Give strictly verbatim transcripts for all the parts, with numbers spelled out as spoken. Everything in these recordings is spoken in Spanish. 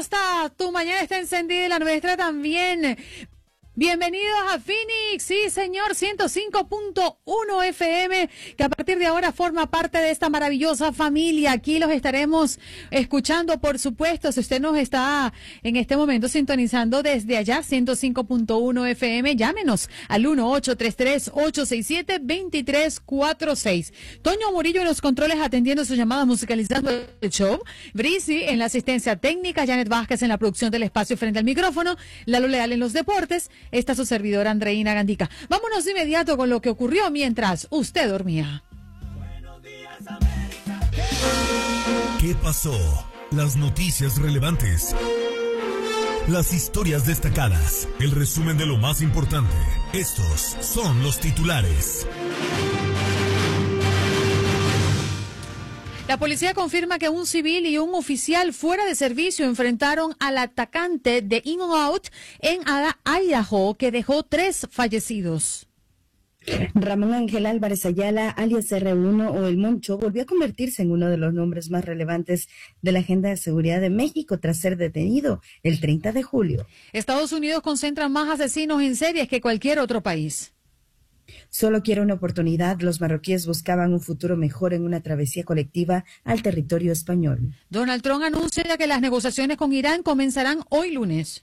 está, tu mañana está encendida y la nuestra también. Bienvenidos a Phoenix, sí señor, ciento cinco punto uno F M, que a partir de ahora forma parte de esta maravillosa familia. Aquí los estaremos escuchando, por supuesto, si usted nos está en este momento sintonizando desde allá, ciento cinco punto uno F M, llámenos al uno ocho tres tres, ocho seis siete, dos tres cuatro seis. Toño Murillo en los controles atendiendo sus llamadas, musicalizando el show. Brisi en la asistencia técnica, Janet Vázquez en la producción del espacio frente al micrófono, Lalo Leal en los deportes. Está su servidora Andreina Gandica. Vámonos de inmediato con lo que ocurrió mientras usted dormía. Buenos días, América. ¿Qué pasó? Las noticias relevantes. Las historias destacadas. El resumen de lo más importante. Estos son los titulares. La policía confirma que un civil y un oficial fuera de servicio enfrentaron al atacante de In and Out en Idaho, que dejó tres fallecidos. Ramón Ángel Álvarez Ayala, alias R uno o El Moncho, volvió a convertirse en uno de los nombres más relevantes de la agenda de seguridad de México tras ser detenido el treinta de julio. Estados Unidos concentra más asesinos en series que cualquier otro país. Solo quiero una oportunidad. Los marroquíes buscaban un futuro mejor en una travesía colectiva al territorio español. Donald Trump anuncia que las negociaciones con Irán comenzarán hoy lunes.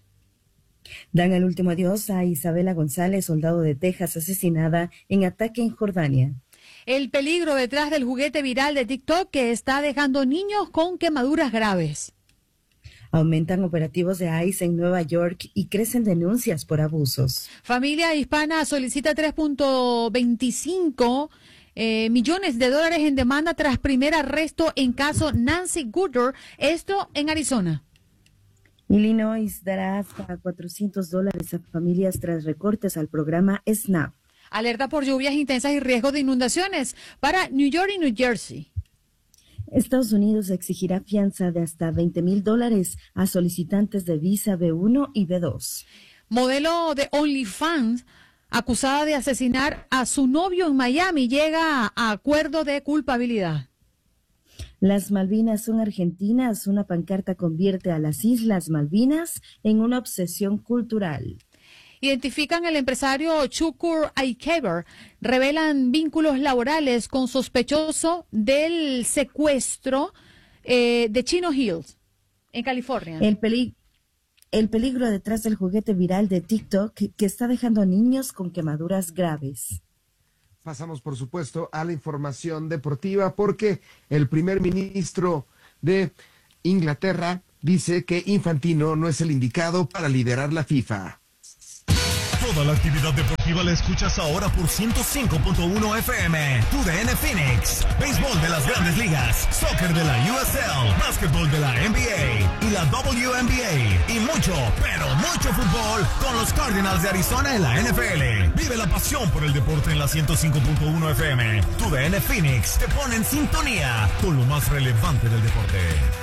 Dan el último adiós a Isabela González, soldado de Texas, asesinada en ataque en Jordania. El peligro detrás del juguete viral de TikTok que está dejando niños con quemaduras graves. Aumentan operativos de I C E en Nueva York y crecen denuncias por abusos. Familia hispana solicita tres punto veinticinco eh, millones de dólares en demanda tras primer arresto en caso Nancy Gooder, esto en Arizona. Illinois dará hasta cuatrocientos dólares a familias tras recortes al programa SNAP. Alerta por lluvias intensas y riesgo de inundaciones para New York y New Jersey. Estados Unidos exigirá fianza de hasta veinte mil dólares a solicitantes de visa B uno y B dos. Modelo de OnlyFans, acusada de asesinar a su novio en Miami, llega a acuerdo de culpabilidad. Las Malvinas son argentinas. Una pancarta convierte a las Islas Malvinas en una obsesión cultural. Identifican al empresario Chukur Aikeber, revelan vínculos laborales con sospechoso del secuestro eh, de Chino Hills, en California. El, peli el peligro detrás del juguete viral de TikTok que está dejando a niños con quemaduras graves. Pasamos, por supuesto, a la información deportiva porque el primer ministro de Inglaterra dice que Infantino no es el indicado para liderar la FIFA. Toda la actividad deportiva la escuchas ahora por ciento cinco punto uno F M. Tu D N Phoenix. Béisbol de las Grandes Ligas, soccer de la U S L, básquetbol de la N B A y la W N B A y mucho, pero mucho fútbol con los Cardinals de Arizona en la N F L. Vive la pasión por el deporte en la ciento cinco punto uno F M. Tu D N Phoenix te pone en sintonía con lo más relevante del deporte.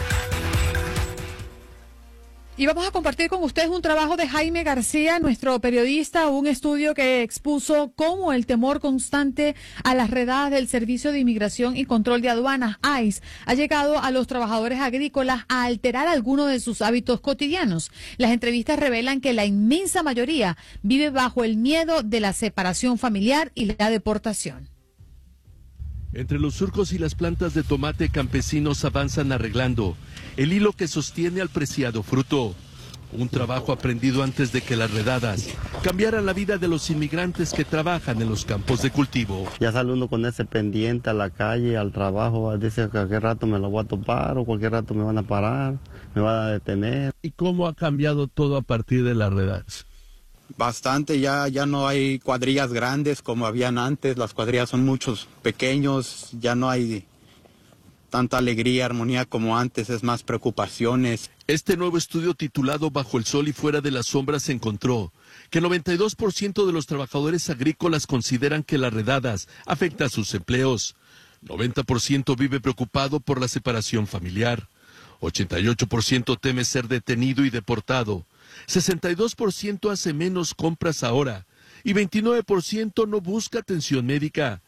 Y vamos a compartir con ustedes un trabajo de Jaime García, nuestro periodista, un estudio que expuso cómo el temor constante a las redadas del Servicio de Inmigración y Control de Aduanas, I C E, ha llegado a los trabajadores agrícolas a alterar algunos de sus hábitos cotidianos. Las entrevistas revelan que la inmensa mayoría vive bajo el miedo de la separación familiar y la deportación. Entre los surcos y las plantas de tomate, campesinos avanzan arreglando el hilo que sostiene al preciado fruto. Un trabajo aprendido antes de que las redadas cambiaran la vida de los inmigrantes que trabajan en los campos de cultivo. Ya sale uno con ese pendiente a la calle, al trabajo, dice que cualquier rato me lo voy a topar o cualquier rato me van a parar, me van a detener. ¿Y cómo ha cambiado todo a partir de las redadas? Bastante, ya, ya no hay cuadrillas grandes como habían antes, las cuadrillas son muchos pequeños, ya no hay tanta alegría, armonía como antes, es más preocupaciones. Este nuevo estudio titulado Bajo el sol y fuera de las sombras encontró que el noventa y dos por ciento de los trabajadores agrícolas consideran que las redadas afectan sus empleos, noventa por ciento vive preocupado por la separación familiar, ochenta y ocho por ciento teme ser detenido y deportado, sesenta y dos por ciento hace menos compras ahora y veintinueve por ciento no busca atención médica.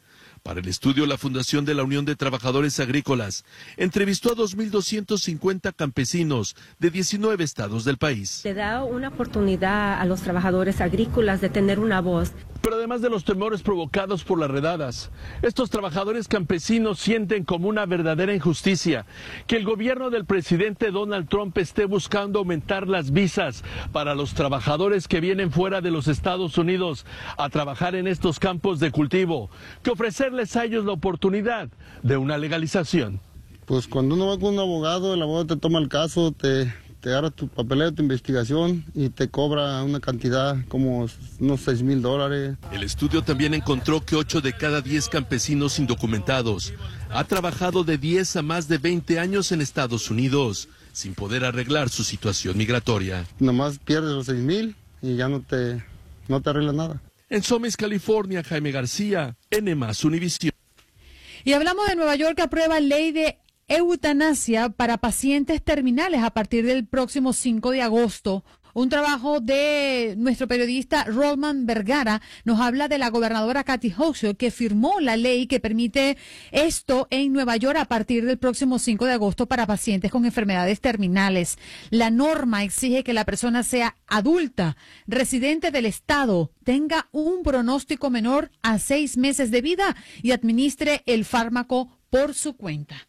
Para el estudio, la Fundación de la Unión de Trabajadores Agrícolas entrevistó a dos mil doscientos cincuenta campesinos de diecinueve estados del país. Le da una oportunidad a los trabajadores agrícolas de tener una voz. Pero además de los temores provocados por las redadas, estos trabajadores campesinos sienten como una verdadera injusticia que el gobierno del presidente Donald Trump esté buscando aumentar las visas para los trabajadores que vienen fuera de los Estados Unidos a trabajar en estos campos de cultivo, que ofrecerles a ellos la oportunidad de una legalización. Pues cuando uno va con un abogado, el abogado te toma el caso, te... te agarra tu papeleo, tu investigación y te cobra una cantidad como unos seis mil dólares. El estudio también encontró que ocho de cada diez campesinos indocumentados ha trabajado de diez a más de veinte años en Estados Unidos sin poder arreglar su situación migratoria. Nomás pierdes los seis mil y ya no te, no te arregla nada. En Somes, California, Jaime García, N más Univisión. Y hablamos de Nueva York, que aprueba ley de eutanasia para pacientes terminales a partir del próximo cinco de agosto. Un trabajo de nuestro periodista Roman Vergara nos habla de la gobernadora Kathy Hochul, que firmó la ley que permite esto en Nueva York a partir del próximo cinco de agosto para pacientes con enfermedades terminales. La norma exige que la persona sea adulta, residente del estado, tenga un pronóstico menor a seis meses de vida y administre el fármaco por su cuenta.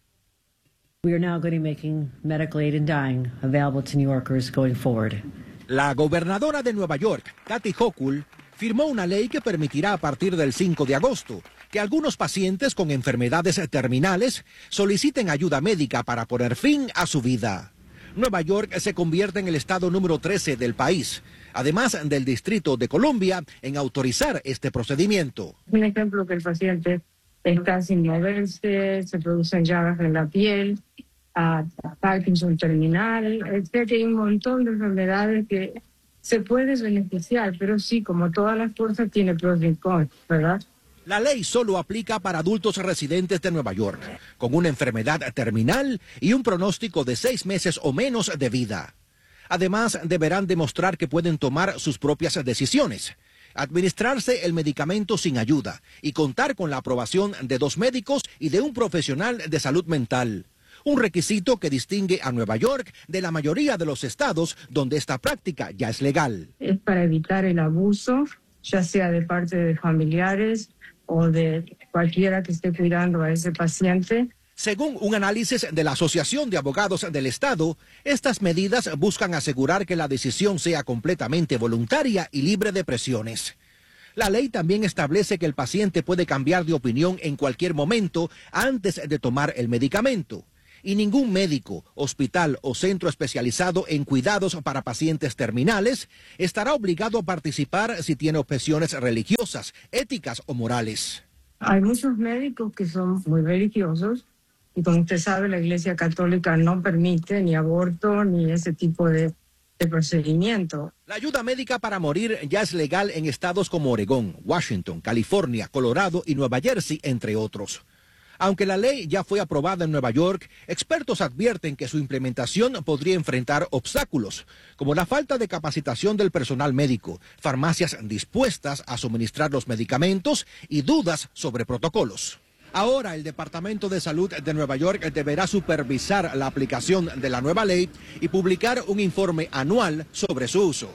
We are now going to be making medical aid in dying available to New Yorkers going forward. La gobernadora de Nueva York, Kathy Hochul, firmó una ley que permitirá a partir del cinco de agosto que algunos pacientes con enfermedades terminales soliciten ayuda médica para poner fin a su vida. Nueva York se convierte en el estado número trece del país, además del Distrito de Columbia, en autorizar este procedimiento. Un ejemplo que el paciente está sin moverse, se producen llagas en la piel, a Parkinson terminal, etcétera. Hay un montón de enfermedades que se puede beneficiar, pero sí, como todas las cosas, tiene pros y contras, ¿verdad? La ley solo aplica para adultos residentes de Nueva York, con una enfermedad terminal y un pronóstico de seis meses o menos de vida. Además, deberán demostrar que pueden tomar sus propias decisiones, administrarse el medicamento sin ayuda y contar con la aprobación de dos médicos y de un profesional de salud mental. Un requisito que distingue a Nueva York de la mayoría de los estados donde esta práctica ya es legal. Es para evitar el abuso, ya sea de parte de familiares o de cualquiera que esté cuidando a ese paciente. Según un análisis de la Asociación de Abogados del Estado, estas medidas buscan asegurar que la decisión sea completamente voluntaria y libre de presiones. La ley también establece que el paciente puede cambiar de opinión en cualquier momento antes de tomar el medicamento. Y ningún médico, hospital o centro especializado en cuidados para pacientes terminales estará obligado a participar si tiene objeciones religiosas, éticas o morales. Hay muchos médicos que son muy religiosos y, como usted sabe, la Iglesia Católica no permite ni aborto ni ese tipo de, de procedimiento. La ayuda médica para morir ya es legal en estados como Oregón, Washington, California, Colorado y Nueva Jersey, entre otros. Aunque la ley ya fue aprobada en Nueva York, expertos advierten que su implementación podría enfrentar obstáculos, como la falta de capacitación del personal médico, farmacias dispuestas a suministrar los medicamentos y dudas sobre protocolos. Ahora el Departamento de Salud de Nueva York deberá supervisar la aplicación de la nueva ley y publicar un informe anual sobre su uso.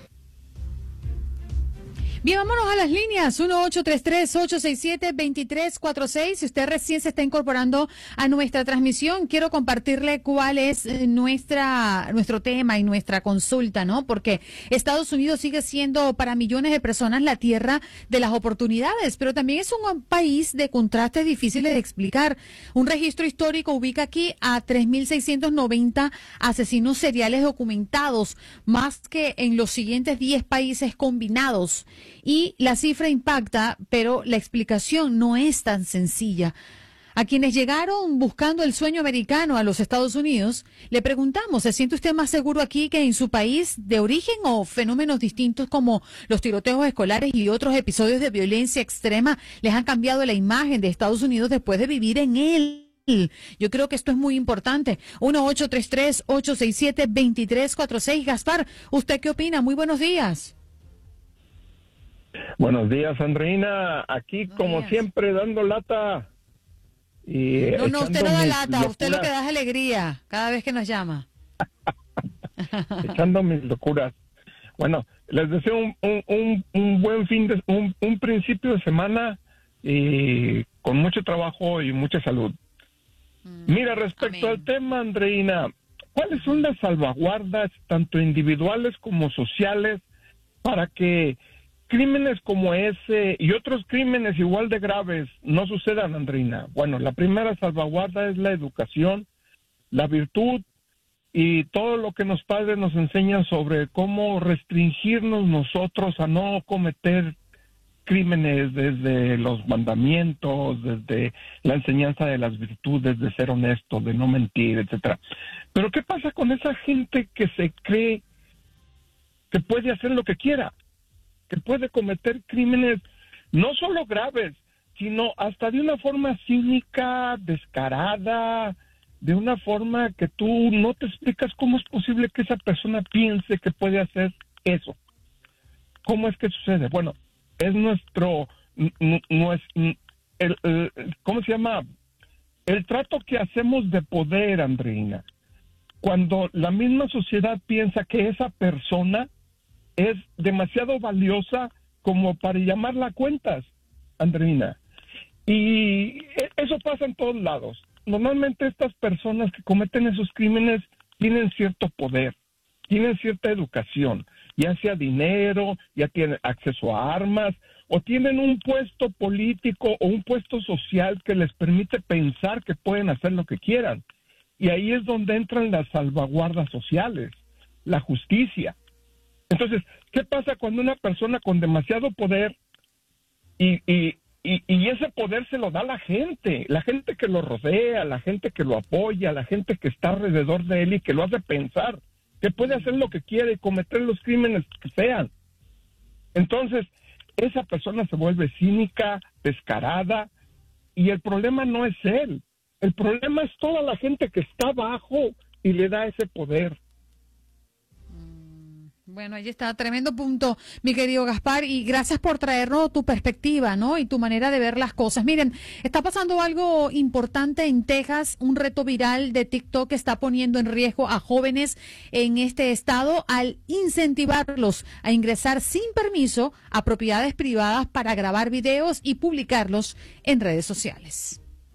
Bien, vámonos a las líneas, uno ocho tres tres, ocho seis siete, dos tres cuatro seis. Si usted recién se está incorporando a nuestra transmisión, quiero compartirle cuál es nuestra nuestro tema y nuestra consulta, ¿no? Porque Estados Unidos sigue siendo para millones de personas la tierra de las oportunidades, pero también es un país de contrastes difíciles de explicar. Un registro histórico ubica aquí a tres mil seiscientos noventa asesinos seriales documentados, más que en los siguientes diez países combinados. Y la cifra impacta, pero la explicación no es tan sencilla. A quienes llegaron buscando el sueño americano a los Estados Unidos, le preguntamos, ¿se siente usted más seguro aquí que en su país de origen o fenómenos distintos como los tiroteos escolares y otros episodios de violencia extrema les han cambiado la imagen de Estados Unidos después de vivir en él? Yo creo que esto es muy importante. uno ocho tres tres, ocho seis siete, dos tres cuatro seis. Gaspar, ¿usted qué opina? Muy buenos días. Buenos días, Andreina. Aquí, Buenos como días. siempre, dando lata Y no, no, usted no da lata, locuras, usted lo que da es alegría cada vez que nos llama. Echando mis locuras. Bueno, les deseo un, un, un, un buen fin de, un, un principio de semana y con mucho trabajo y mucha salud. Mm, Mira, respecto amén. al tema, Andreina, ¿cuáles son las salvaguardas, tanto individuales como sociales, para que crímenes como ese y otros crímenes igual de graves no sucedan, Andreina? Bueno, la primera salvaguarda es la educación, la virtud y todo lo que los padres nos enseñan sobre cómo restringirnos nosotros a no cometer crímenes, desde los mandamientos, desde la enseñanza de las virtudes, de ser honesto, de no mentir, etcétera. Pero ¿qué pasa con esa gente que se cree que puede hacer lo que quiera, que puede cometer crímenes no solo graves, sino hasta de una forma cínica, descarada, de una forma que tú no te explicas cómo es posible que esa persona piense que puede hacer eso? ¿Cómo es que sucede? Bueno, es nuestro, no es, el, el, ¿cómo se llama? El trato que hacemos de poder, Andreina. Cuando la misma sociedad piensa que esa persona es demasiado valiosa como para llamarla a cuentas, Andreina. Y eso pasa en todos lados. Normalmente estas personas que cometen esos crímenes tienen cierto poder, tienen cierta educación, ya sea dinero, ya tienen acceso a armas, o tienen un puesto político o un puesto social que les permite pensar que pueden hacer lo que quieran. Y ahí es donde entran las salvaguardas sociales, la justicia. Entonces, ¿qué pasa cuando una persona con demasiado poder y, y, y, y ese poder se lo da la gente, la gente que lo rodea, la gente que lo apoya, la gente que está alrededor de él y que lo hace pensar que puede hacer lo que quiere y cometer los crímenes que sean? Entonces, esa persona se vuelve cínica, descarada, y el problema no es él. El problema es toda la gente que está abajo y le da ese poder. Bueno, ahí está, tremendo punto, mi querido Gaspar, y gracias por traernos tu perspectiva, ¿no? Y tu manera de ver las cosas. Miren, está pasando algo importante en Texas, un reto viral de TikTok que está poniendo en riesgo a jóvenes en este estado al incentivarlos a ingresar sin permiso a propiedades privadas para grabar videos y publicarlos en redes sociales.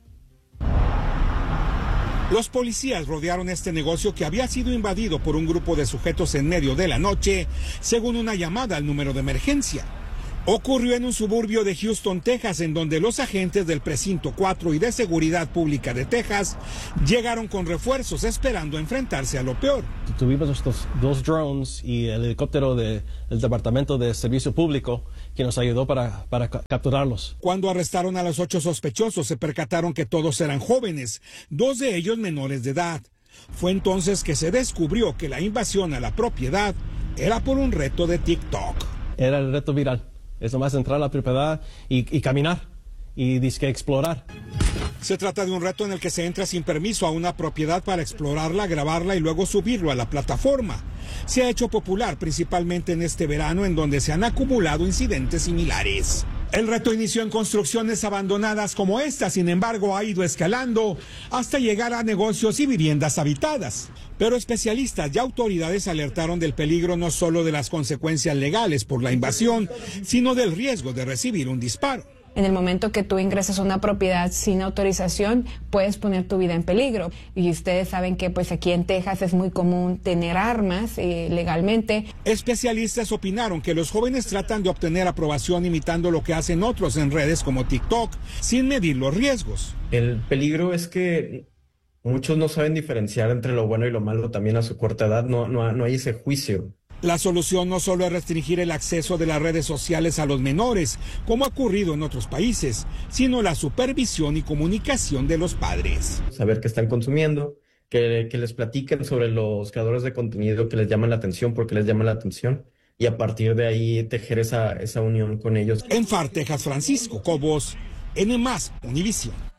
Los policías rodearon este negocio que había sido invadido por un grupo de sujetos en medio de la noche, según una llamada al número de emergencia. Ocurrió en un suburbio de Houston, Texas, en donde los agentes del precinto cuatro y de Seguridad Pública de Texas llegaron con refuerzos esperando enfrentarse a lo peor. Tuvimos estos dos drones y el helicóptero de, del Departamento de Servicio Público que nos ayudó para, para capturarlos. Cuando arrestaron a los ocho sospechosos, se percataron que todos eran jóvenes, dos de ellos menores de edad. Fue entonces que se descubrió que la invasión a la propiedad era por un reto de TikTok. Era el reto viral. Es nomás entrar a la propiedad y, y caminar y disque explorar. Se trata de un reto en el que se entra sin permiso a una propiedad para explorarla, grabarla y luego subirlo a la plataforma. Se ha hecho popular principalmente en este verano, en donde se han acumulado incidentes similares. El reto inició en construcciones abandonadas como esta, sin embargo ha ido escalando hasta llegar a negocios y viviendas habitadas. Pero especialistas y autoridades alertaron del peligro no solo de las consecuencias legales por la invasión, sino del riesgo de recibir un disparo. En el momento que tú ingresas a una propiedad sin autorización, puedes poner tu vida en peligro. Y ustedes saben que pues aquí en Texas es muy común tener armas eh, legalmente. Especialistas opinaron que los jóvenes tratan de obtener aprobación imitando lo que hacen otros en redes como TikTok, sin medir los riesgos. El peligro es que muchos no saben diferenciar entre lo bueno y lo malo también a su corta edad. No, no, no hay ese juicio. La solución no solo es restringir el acceso de las redes sociales a los menores, como ha ocurrido en otros países, sino la supervisión y comunicación de los padres. Saber qué están consumiendo, que, que les platiquen sobre los creadores de contenido que les llaman la atención, porque les llaman la atención, y a partir de ahí tejer esa, esa unión con ellos. En Far, Texas, Francisco Cobos, N más, Univisión.